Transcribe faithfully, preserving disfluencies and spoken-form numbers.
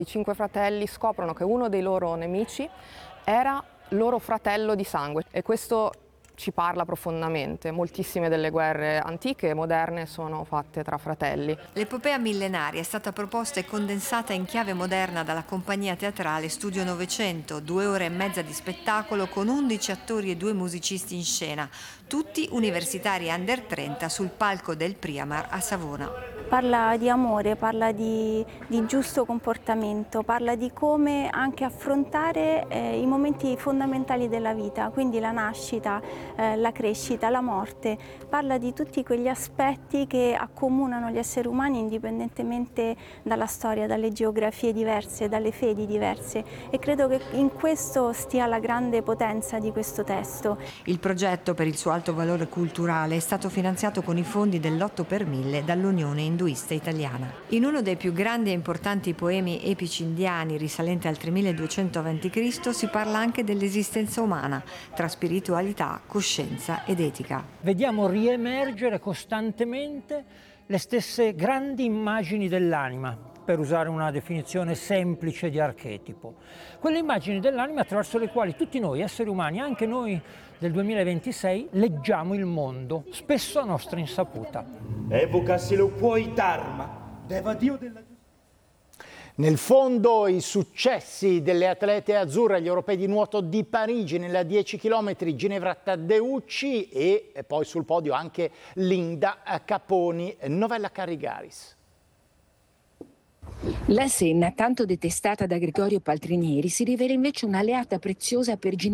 I cinque fratelli scoprono che uno dei loro nemici era loro fratello di sangue e questo ci parla profondamente. Moltissime delle guerre antiche e moderne sono fatte tra fratelli. L'epopea millenaria è stata proposta e condensata in chiave moderna dalla compagnia teatrale Studio Novecento, due ore e mezza di spettacolo con undici attori e due musicisti in scena, tutti universitari under trenta sul palco del Priamar a Savona. Parla di amore, parla di, di giusto comportamento, parla di come anche affrontare eh, i momenti fondamentali della vita, quindi la nascita, eh, la crescita, la morte. Parla di tutti quegli aspetti che accomunano gli esseri umani indipendentemente dalla storia, dalle geografie diverse, dalle fedi diverse, e credo che in questo stia la grande potenza di questo testo. Il progetto, per il suo alto valore culturale, è stato finanziato con i fondi dell'otto per mille dall'Unione Induista Italiana. In uno dei più grandi e importanti poemi epici indiani, risalente al tremiladuecento avanti Cristo, si parla anche dell'esistenza umana, tra spiritualità, coscienza ed etica. Vediamo riemergere costantemente le stesse grandi immagini dell'anima, per usare una definizione semplice di archetipo. Quelle immagini dell'anima attraverso le quali tutti noi, esseri umani, anche noi del duemilaventisei, leggiamo il mondo, spesso a nostra insaputa. Evoca se lo puoi Dharma, deva Dio della giustizia. Nel fondo i successi delle atlete azzurre agli europei di nuoto di Parigi nella dieci chilometri Ginevra Taddeucci e poi sul podio anche Linda Caponi, Novella Carrigaris. La Senna, tanto detestata da Gregorio Paltrinieri, si rivela invece un'alleata preziosa per Ginevra